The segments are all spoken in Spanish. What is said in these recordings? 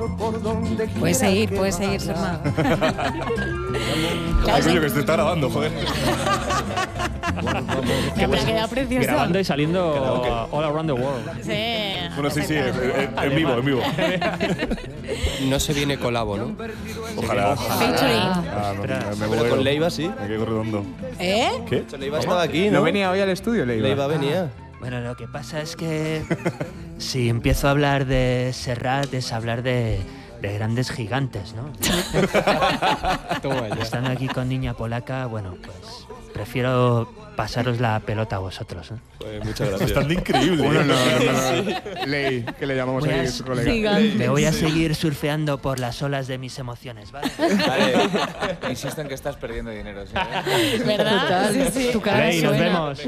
Puedes seguir, Serma. Ay, coño, que se está grabando, joder. Que me ha quedado precioso. Grabando y saliendo all around the world. Sí. Bueno, sí, en vivo. No se viene colabo, ¿no? Ojalá. Featuring. Me Pero con Leiva sí. Me quedo redondo. ¿Eh? ¿Qué? Leiva estaba aquí, ¿no? ¿No venía hoy al estudio, Leiva? Leiva venía. Bueno, lo que pasa es que si empiezo a hablar de Serrat es hablar de grandes gigantes, ¿no? Estando aquí con Niña Polaca, bueno, pues prefiero pasaros la pelota a vosotros, ¿no? Pues muchas gracias. Están increíbles. Bueno, no. Ley, que le llamamos Voy ahí a- su colega. Gigante. Me voy a seguir surfeando por las olas de mis emociones, ¿vale? Vale. Insisto en que estás perdiendo dinero. ¿Sí? ¿Verdad? Sí. Tu cara Ley, nos suena. vemos.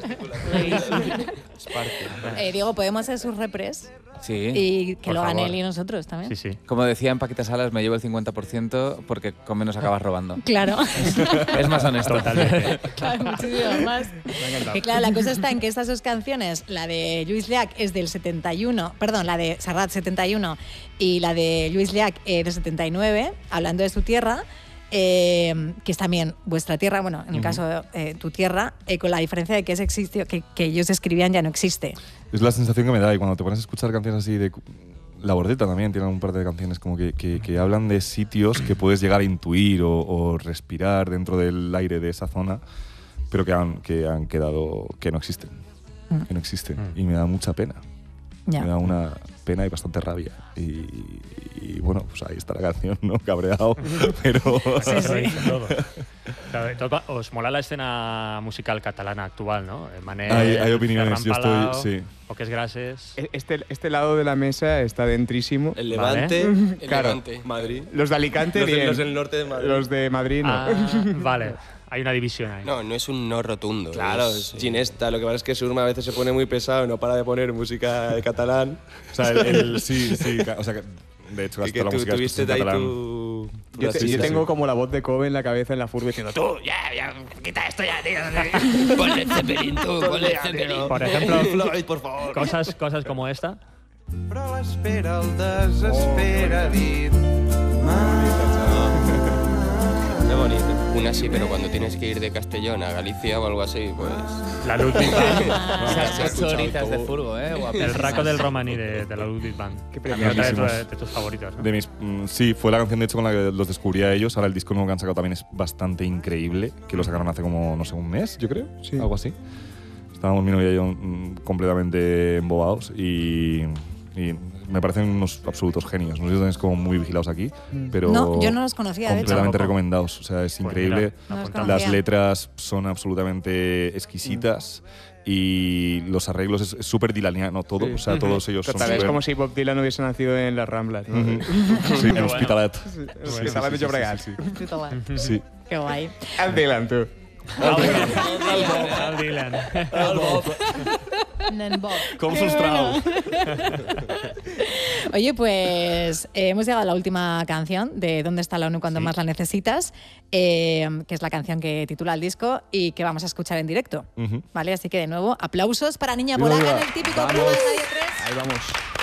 Es parte. Diego, podemos ser sus repres Sí. y que Por lo gane favor. él y nosotros también. Sí, sí. Como decía en Paquita Salas, me llevo el 50% porque con menos acabas robando. Claro. Es más honesto. Totalmente. Claro, muchísimo más. Que claro, la cosa está en que estas dos canciones, la de Lluís Llach es del 71, perdón, la de Serrat 71 y la de Lluís Llach del 79, hablando de su tierra, que es también vuestra tierra, bueno, en el caso tu tierra, con la diferencia de que ese existió, que ellos escribían ya no existe. Es la sensación que me da y cuando te pones a escuchar canciones así de... La Bordeta también tiene un par de canciones como que hablan de sitios que puedes llegar a intuir o respirar dentro del aire de esa zona, pero que han quedado, que no existen. Que no existen. Y me da mucha pena. Ya. Me da una pena y bastante rabia. Y bueno, pues ahí está la canción, ¿no? Cabreado, pero... Eso dice todo. Claro, os mola la escena musical catalana actual, ¿no? Manel, Hay opiniones, Ferran yo Palau, estoy... Sí. Poques Grases. Este lado de la mesa está dentrísimo. El Levante, Vale. el Claro. Levante, Madrid. Los de Alicante, Los bien. del norte de Madrid. Los de Madrid, no. Vale, hay una división ahí. No, no es un no rotundo. Claro, es Ginesta. Lo que pasa es que Surma a veces se pone muy pesado y no para de poner música de catalán. O sea, sí, o sea, que de hecho, Y hasta que la tú música es tuviste en de ahí catalán. tu... Yo tengo como la voz de Kobe en la cabeza en la furba diciendo tú, Ya, quita esto ya, tío. Ponle Zeppelin, tú, ponle Zeppelin. Por ejemplo, Floyd, por favor. cosas como esta. Però l'espera el desespera dit. Qué bonito. Una sí, pero cuando tienes que ir de Castellón a Galicia o algo así, pues... La Ludwig Band. Esas 8 horitas de furgo, ¿eh? El raco del Romaní de la Ludwig Band. Qué También otra preciosos. de tus favoritos, ¿no? De mis, sí, fue la canción de hecho con la que los descubrí a ellos. Ahora el disco nuevo que han sacado también es bastante increíble, que lo sacaron hace como, no sé, un mes, yo creo, Sí. algo así. Estábamos mi novia y yo completamente embobados y me parecen unos absolutos genios. No sé si tenéis como muy vigilados aquí, pero No, yo no los conocía, de hecho. completamente Tampoco. recomendados. O sea, es Pues increíble. mira, No los apuntamos. conocía. Las letras son absolutamente exquisitas y los arreglos es súper dilaniano todo. O sea, todos ellos Total, son es súper- como si Bob Dylan hubiese nacido en las Ramblas, ¿no? Ujú. Sí, en Hospitalet. Hospitalet de Llobregat. Sí. Qué guay. Al Dylan, tú. Al Dylan. Nen Bob. Com Qué frustrado. Oye, pues hemos llegado a la última canción de ¿Dónde está la ONU cuando más la necesitas? Que es la canción que titula el disco y que vamos a escuchar en directo. Ujú. ¿Vale? Así que de nuevo, aplausos para Niña Polaca en el típico programa de Radio 3. Ahí vamos.